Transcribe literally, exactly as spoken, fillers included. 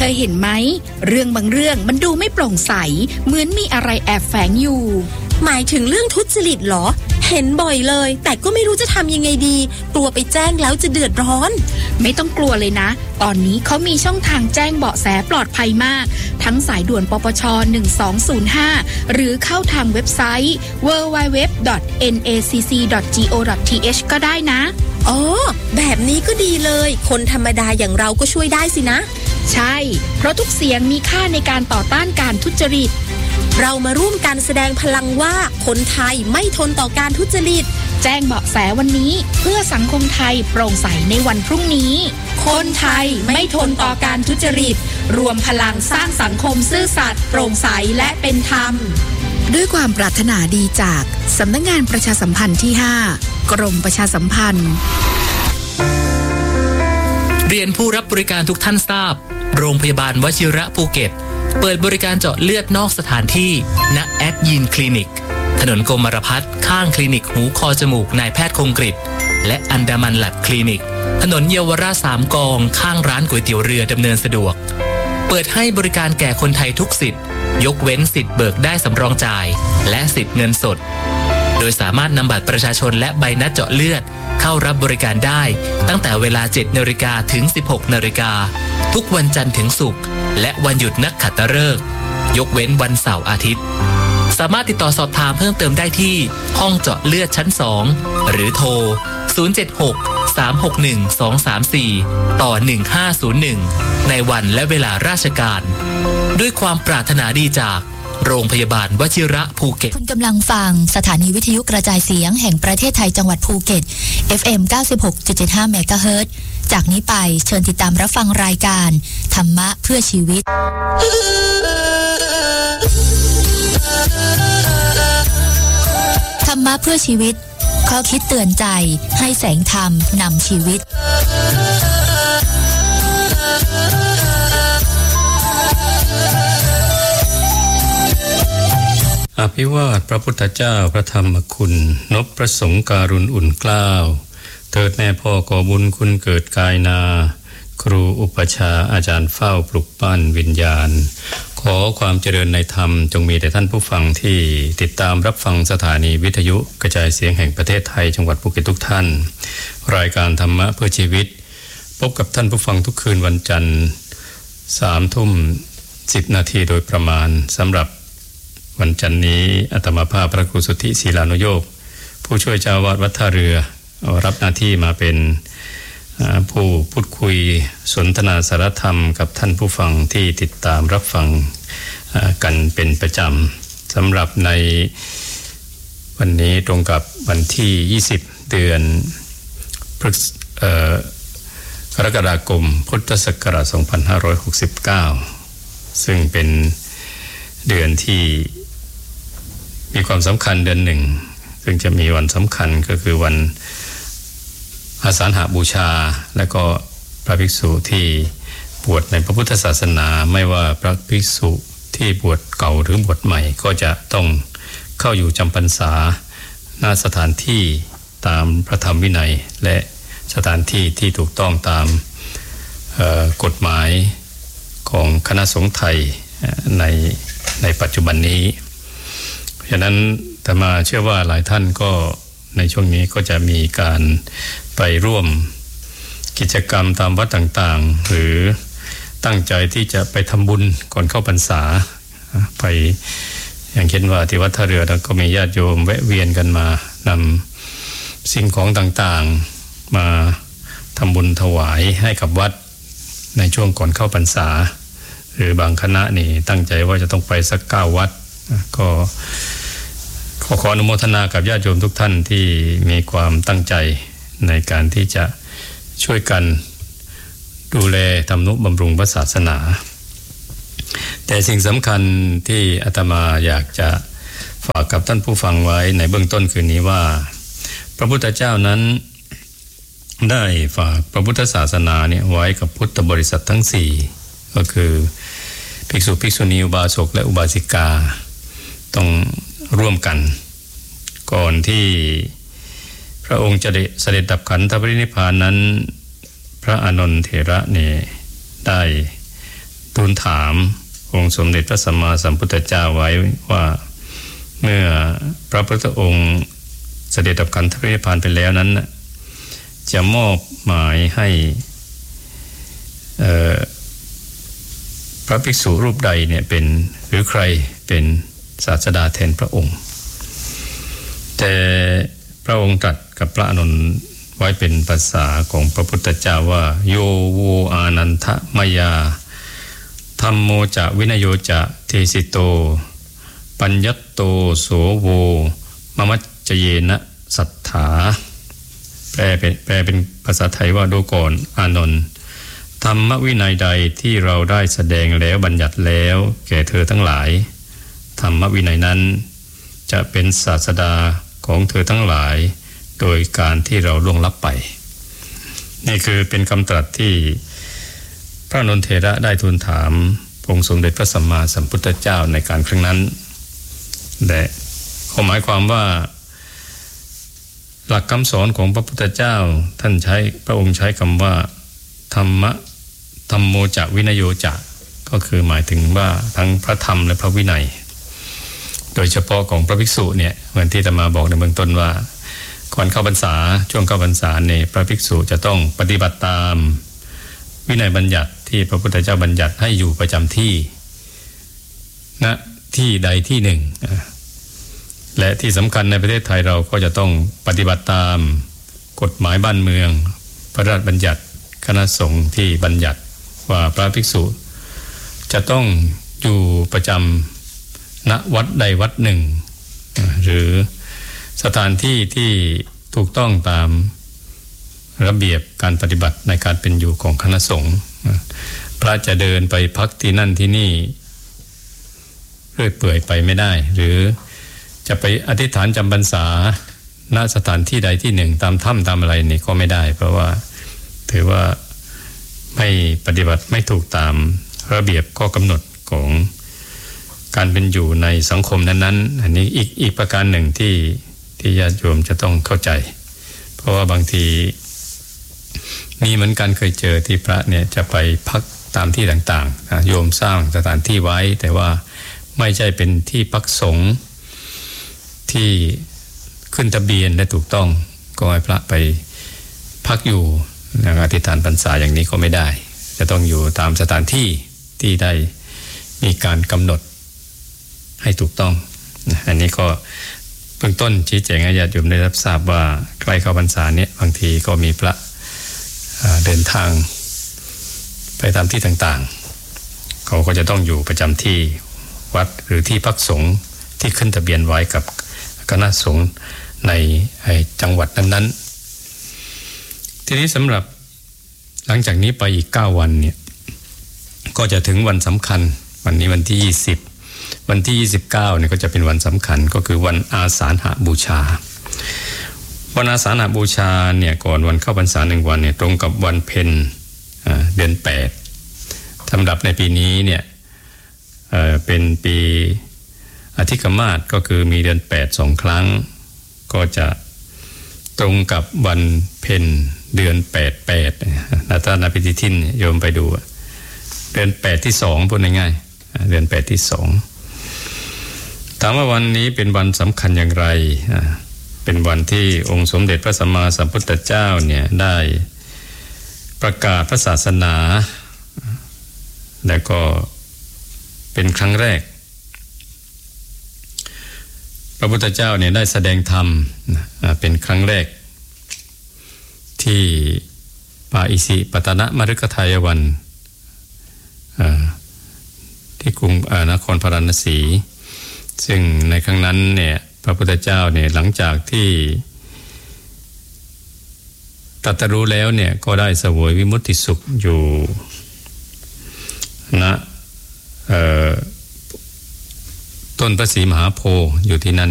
ยเห็นไหมเรื่องบางเรื่องมันดูไม่โปร่งใสเหมือนมีอะไรแอบแฝงอยู่หมายถึงเรื่องทุจริตเหรอเห็นบ่อยเลยแต่ก็ไม่รู้จะทำยังไงดีกลัวไปแจ้งแล้วจะเดือดร้อนไม่ต้องกลัวเลยนะตอนนี้เขามีช่องทางแจ้งเบาะแสปลอดภัยมากทั้งสายด่วนปปชหนึ่งสองศูนย์ห้าหรือเข้าทางเว็บไซต์ ดับเบิลยู ดับเบิลยู ดับเบิลยู ดอท เอ็น เอ ซี ซี ดอท จี โอ ดอท ที เอช ก็ได้นะอ๋อแบบนี้ก็ดีเลยคนธรรมดาอย่างเราก็ช่วยได้สินะใช่เพราะทุกเสียงมีค่าในการต่อต้านการทุจริตเรามาร่วมกันแสดงพลังว่าคนไทยไม่ทนต่อการทุจริตแจ้งเบาะแสวันนี้เพื่อสังคมไทยโปร่งใสในวันพรุ่งนี้คนไทยไม่ทนต่อการทุจริตรวมพลังสร้างสังคมซื่อสัตย์โปร่งใสและเป็นธรรมด้วยความปรารถนาดีจากสำนักงานประชาสัมพันธ์ที่ห้ากรมประชาสัมพันธ์เรียนผู้รับบริการทุกท่านทราบโรงพยาบาลวชิระภูเก็ตเปิดบริการเจาะเลือดนอกสถานที่ณแอดยินคลินิกถนนกรมรพัฒน์ข้างคลินิกหูคอจมูกนายแพทย์คงกฤษและอันดามันแลบคลินิกถนนเยาวราชสามกองข้างร้านก๋วยเตี๋ยวเรือดำเนินสะดวกเปิดให้บริการแก่คนไทยทุกสิทธิ์ยกเว้นสิทธิ์เบิกได้สำรองจ่ายและสิทธิ์เงินสดโดยสามารถนำบัตรประชาชนและใบนัดเจาะเลือดเข้ารับบริการได้ตั้งแต่เวลา เจ็ดนาฬิกา ถึง สิบหกนาฬิกาทุกวันจันทร์ถึงศุกร์และวันหยุดนักขัตฤกษ์ยกเว้นวันเสาร์อาทิตย์สามารถติดต่อสอบถามเพิ่มเติมได้ที่ห้องเจาะเลือดชั้นสองหรือโทรศูนย์ เจ็ด หก สาม หก หนึ่ง สอง สาม สี่ต่อหนึ่งห้าศูนย์หนึ่งในวันและเวลาราชการด้วยความปรารถนาดีจากโรงพยาบาลวชิระภูเก็ตคุณกำลังฟังสถานีวิทยุกระจายเสียงแห่งประเทศไทยจังหวัดภูเก็ต เอฟ เอ็ม เก้าสิบหกจุดเจ็ดห้า เมกะเฮิรตซ์ จากนี้ไปเชิญติดตามรับฟังรายการธรรมะเพื่อชีวิตธรรมะเพื่อชีวิตข้อคิดเตือนใจให้แสงธรรมนำชีวิตอภิวาทพระพุทธเจ้าพระธรรมคุณนพพระสงฆ์การุณอุ่นเกล้าเถิดแม่พ่อก่อบุญคุณเกิดกายนาครูอุปชาอาจารย์เฝ้าปลุกปั้นวิญญาณขอความเจริญในธรรมจงมีแต่ท่านผู้ฟังที่ติดตามรับฟังสถานีวิทยุกระจายเสียงแห่งประเทศไทยจังหวัดภูเก็ตทุกท่านรายการธรรมะเพื่อชีวิตพบกับท่านผู้ฟังทุกคืนวันจันทร์สามทุ่มสิบนาทีโดยประมาณสำหรับวันจันทร์นี้อาตมาภาพพระครูสุทธิศีลานุโยคผู้ช่วยเจ้าวาดวัดท่าเรือรับหน้าที่มาเป็นผู้พูดคุยสนทนาสารธรรมกับท่านผู้ฟังที่ติดตามรับฟังกันเป็นประจำสำหรับในวันนี้ตรงกับวันที่ยี่สิบเดือนพฤษกรกฎาคมพุทธศักราชสองพันห้าร้อยหกสิบเก้าซึ่งเป็นเดือนที่มีความสำคัญเดือนหนึ่งซึ่งจะมีวันสำคัญก็คือวันอาสาฬหบูชาและก็พระภิกษุที่บวชในพระพุทธศาสนาไม่ว่าพระภิกษุที่บวชเก่าหรือบวชใหม่ก็จะต้องเข้าอยู่จำพรรษาณสถานที่ตามพระธรรมวินัยและสถานที่ที่ถูกต้องตามกฎหมายของคณะสงฆ์ไทยในในปัจจุบันนี้ฉะนั้นอาตมาเชื่อว่าหลายท่านก็ในช่วงนี้ก็จะมีการไปร่วมกิจกรรมตามวัดต่างๆหรือตั้งใจที่จะไปทำบุญก่อนเข้าพรรษาไปอย่างเช่นว่าที่วัดท่าเรือแล้วก็มีญาติโยมแวะเวียนกันมานำสิ่งของต่างๆมาทำบุญถวายให้กับวัดในช่วงก่อนเข้าพรรษาหรือบางคณะนี่ตั้งใจว่าจะต้องไปสักเก้าวัดก็ขอขออนุโมทนากับญาติโยมทุกท่านที่มีความตั้งใจในการที่จะช่วยกันดูแลทำนุบำรุงพระศาสนาแต่สิ่งสำคัญที่อาตมาอยากจะฝากกับท่านผู้ฟังไว้ในเบื้องต้นคืนนี้ว่าพระพุทธเจ้านั้นได้ฝากพระพุทธศาสนาเนี่ยไว้กับพุทธบริษัททั้งสี่ก็คือภิกษุภิกษุณีอุบาสกและอุบาสิกาต้องร่วมกันก่อนที่พระองค์จะเสด็จดับขันธปรินิพพานนั้นพระอานนท์เถระเนี่ยได้ทูลถามองค์สมเด็จพระสัมมาสัมพุทธเจ้าไว้ว่าเมื่อพระพุทธองค์เสด็จดับขันธปรินิพพานไปแล้วนั้นจะมอบหมายให้พระภิกษุรูปใดเนี่ยเป็นหรือใครเป็นศาสดาแทนพระองค์แต่พระองค์ตรัสกับพระอานนท์ไว้เป็นภาษาของพระพุทธเจ้าว่าโยโวอานันทมยาธัมโมจะวินโยจะเทสิโตปัญญตโตโสโวมมัจจเยนะสัทธาแปลเป็นแปลเป็นภาษาไทยว่าดูก่อนอานนท์ธรรมวินัยใดที่เราได้แสดงแล้วบัญญัติแล้วแก่เธอทั้งหลายธรรมวินัยนั้นจะเป็นศาสดาของเธอทั้งหลายโดยการที่เราล่วงลับไปนี่คือเป็นคำตรัสที่พระอานนท์เถระได้ทูลถามองค์สมเด็จพระสัมมาสัมพุทธเจ้าในการครั้งนั้นแต่หมายความว่าหลักคำสอนของพระพุทธเจ้าท่านใช้พระองค์ใช้คำว่าธรรมะธัมโมจะวินโยจะก็คือหมายถึงว่าทั้งพระธรรมและพระวินัยโดยเฉพาะของพระภิกษุเนี่ยเหมือนที่อาตมาบอกในเบื้องต้นว่าก่อนเข้าพรรษาช่วงเข้าพรรษาเนี่ยพระภิกษุจะต้องปฏิบัติตามวินัยบัญญัติที่พระพุทธเจ้าบัญญัติให้อยู่ประจำที่ณที่ใดที่หนึ่งและที่สำคัญในประเทศไทยเราก็จะต้องปฏิบัติตามกฎหมายบ้านเมืองพระราชบัญญัติคณะสงฆ์ที่บัญญัติว่าพระภิกษุจะต้องอยู่ประจำณวัดใดวัดหนึ่งหรือสถานที่ที่ถูกต้องตามระเบียบการปฏิบัติในการเป็นอยู่ของคณะสงฆ์พระจะเดินไปพักที่นั่นที่นี่เรื่อยเปื่อยไปไม่ได้หรือจะไปอธิษฐานจำพรรษาณสถานที่ใดที่หนึ่งตามถ้ำตามอะไรนี่ก็ไม่ได้เพราะว่าถือว่าไม่ปฏิบัติไม่ถูกตามระเบียบข้อกำหนดของการเป็นอยู่ในสังคมนั้นๆอันนี้อีกอีกประการหนึ่งที่ที่ญาติโยมจะต้องเข้าใจเพราะว่าบางทีมีเหมือนกันเคยเจอที่พระเนี่ยจะไปพักตามที่ต่างๆนะโยมสร้างสถานที่ไว้แต่ว่าไม่ใช่เป็นที่พักสงฆ์ที่ขึ้นทะเบียนและถูกต้องก็ให้พระไปพักอยู่อย่างอธิษฐานพรรษาอย่างนี้ก็ไม่ได้จะต้องอยู่ตามสถานที่ที่ได้มีการกำหนดให้ถูกต้องอันนี้ก็เบื้องต้นชี้แจงให้ญาติโยมได้รับทราบว่าใกล้เข้าพรรษาเนี่ยบางทีก็มีพระเดินทางไปตามที่ต่างๆเขาก็จะต้องอยู่ประจำที่วัดหรือที่พักสงฆ์ที่ขึ้นทะเบียนไว้กับคณะสงฆ์ในจังหวัดนั้นๆทีนี้สำหรับหลังจากนี้ไปอีกเก้าวันเนี่ยก็จะถึงวันสำคัญวันนี้วันที่ยี่สิบวันที่ยี่สิบเก้าเนี่ยก็จะเป็นวันสำคัญก็คือวันอาสาฬหบูชาวันอาสาฬหบูชาเนี่ยก่อนวันเข้าพรรษาหนึ่งวันเนี่ยตรงกับวันเพ็ญเดือนแปดสำหรับในปีนี้เนี่ยเอ่อเป็นปีอธิกมาศก็คือมีเดือนแปดสองครั้งก็จะตรงกับวันเพ็ญเดือนแปดแปดนาตานาพิธิทินโยมไปดูเดือนแปดที่สองพูดง่ายๆเดือนแปดที่สองถามว่าวันนี้เป็นวันสำคัญอย่างไรเป็นวันที่องค์สมเด็จพระสัมมาสัมพุทธเจ้าเนี่ยได้ประกาศพระศาสนาและก็เป็นครั้งแรกพระพุทธเจ้าเนี่ยได้แสดงธรรมเป็นครั้งแรกที่ปาอิสิปตนะมฤคทายวันที่กรุงนครพาราณสีซึ่งในครั้งนั้นเนี่ยพระพุทธเจ้าเนี่ยหลังจากที่ตรัสรู้แล้วเนี่ยก็ได้เสวยวิมุตติสุขอยู่ณต้นพระศรีมหาโพธิ์อยู่ที่นั่น